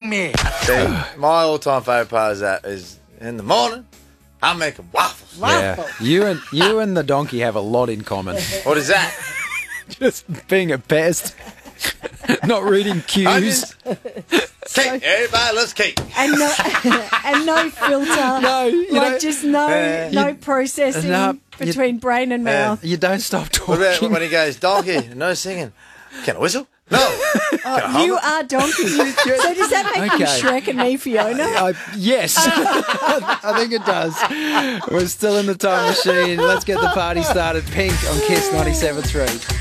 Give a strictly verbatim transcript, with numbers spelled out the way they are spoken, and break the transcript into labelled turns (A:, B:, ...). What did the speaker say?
A: me.
B: See, my all-time favourite part is that is in the morning, I'm making waffles.
C: Yeah. You and you and the donkey have a lot in common.
B: What is that?
C: Just being a pest. Not reading cues.
B: Onions. Cake. Everybody loves cake.
D: And no, and no filter.
C: No, you
D: like
C: don't-
D: just no,
B: Uh,
D: no
C: you-
D: processing
C: no, you-
D: between brain and mouth.
C: You don't stop
B: What about
C: talking.
B: when he goes, donkey, no singing. Can I whistle? No. Can I hum
D: You
B: it?
D: are donkey. so does that make you
C: Okay.
D: Shrek and me, Fiona?
C: I, yes, I think it does. We're still in the time machine. Let's get the party started. Pink on Kiss ninety-seven point three.